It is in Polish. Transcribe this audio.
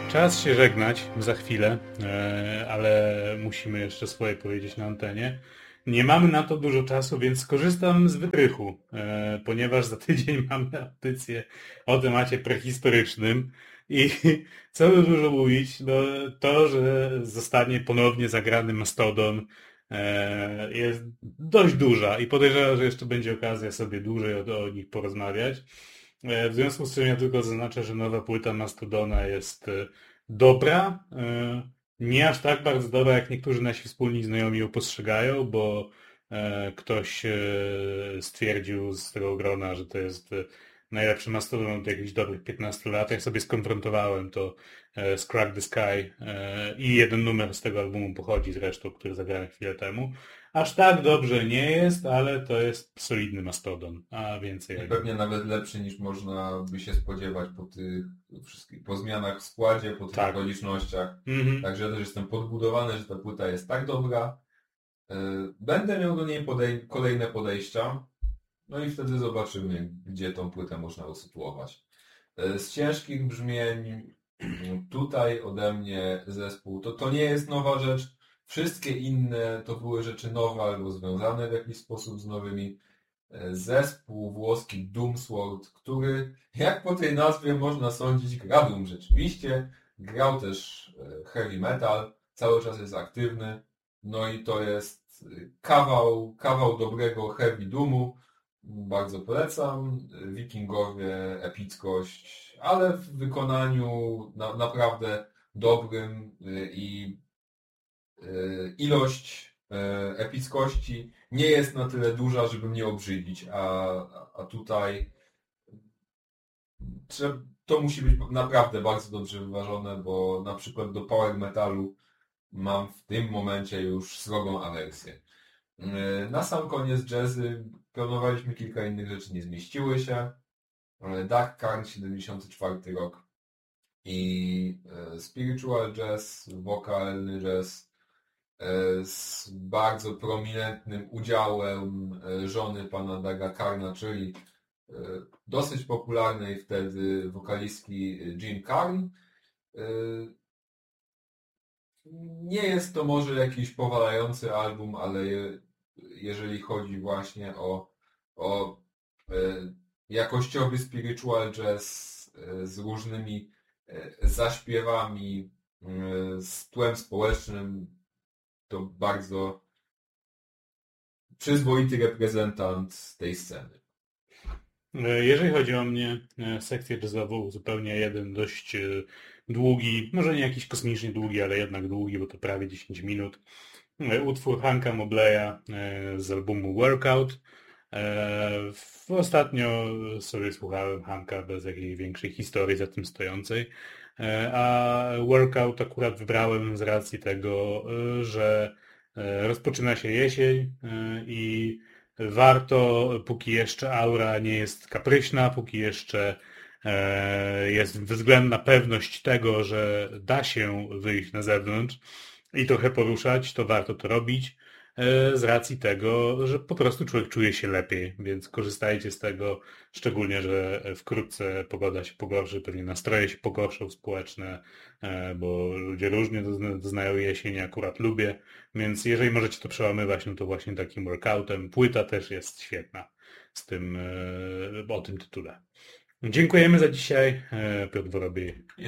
Czas się żegnać za chwilę, ale musimy jeszcze swoje powiedzieć na antenie. Nie mamy na to dużo czasu, więc skorzystam z wytrychu, ponieważ za tydzień mamy audycję o temacie prehistorycznym i co by dużo mówić, no to, że zostanie ponownie zagrany Mastodon jest dość duża i podejrzewam, że jeszcze będzie okazja sobie dłużej o nich porozmawiać. W związku z czym ja tylko zaznaczę, że nowa płyta Mastodona jest dobra. Nie aż tak bardzo dobra, jak niektórzy nasi wspólni znajomi ją postrzegają, bo ktoś stwierdził z tego grona, że to jest najlepszy Mastodon od jakichś dobrych 15 lat. Jak sobie skonfrontowałem to z Crack the Sky i jeden numer z tego albumu pochodzi zresztą, który zagrałem chwilę temu. Aż tak dobrze nie jest, ale to jest solidny Mastodon, a więcej I o nim. pewnie nawet lepszy niż można by się spodziewać po tych wszystkich, po zmianach w składzie, po tych Tak. okolicznościach. Mhm. Także ja też jestem podbudowany, że ta płyta jest tak dobra. Będę miał do niej kolejne podejścia. No i wtedy zobaczymy, gdzie tą płytę można usytuować. Z ciężkich brzmień tutaj ode mnie zespół, to nie jest nowa rzecz. Wszystkie inne to były rzeczy nowe albo związane w jakiś sposób z nowymi. Zespół włoski Doomsword, który, jak po tej nazwie można sądzić, gra Doom rzeczywiście. Grał też heavy metal, cały czas jest aktywny. No i to jest kawał dobrego heavy doomu. Bardzo polecam. Wikingowie, epickość, ale w wykonaniu naprawdę dobrym i ilość epickości nie jest na tyle duża, żeby mnie obrzydzić, a tutaj to musi być naprawdę bardzo dobrze wyważone, bo na przykład do power metalu mam w tym momencie już srogą awersję. Na sam koniec jazzy planowaliśmy kilka innych rzeczy, nie zmieściły się. Dark Karn 74 rok i spiritual jazz, wokalny jazz z bardzo prominentnym udziałem żony pana Daga Karna, czyli dosyć popularnej wtedy wokalistki Jean Karn. Nie jest to może jakiś powalający album, ale jeżeli chodzi właśnie o jakościowy spiritual jazz z różnymi zaśpiewami, z tłem społecznym, to bardzo przyzwoity reprezentant tej sceny. Jeżeli chodzi o mnie, sekcję jazzową, zupełnie jeden dość długi, może nie jakiś kosmicznie długi, ale jednak długi, bo to prawie 10 minut. Utwór Hanka Mobleya z albumu Workout. Ostatnio sobie słuchałem Hanka bez jakiejś większej historii za tym stojącej, a Workout akurat wybrałem z racji tego, że rozpoczyna się jesień i warto, póki jeszcze aura nie jest kapryśna, póki jeszcze jest względna pewność tego, że da się wyjść na zewnątrz i trochę poruszać, to warto to robić z racji tego, że po prostu człowiek czuje się lepiej, więc korzystajcie z tego, szczególnie, że wkrótce pogoda się pogorszy, pewnie nastroje się pogorszą społeczne, bo ludzie różnie doznają jesieni, akurat lubię, więc jeżeli możecie to przełamywać, no to właśnie takim workoutem. Płyta też jest świetna z tym, o tym tytule. Dziękujemy za dzisiaj. Piotr Worobiej.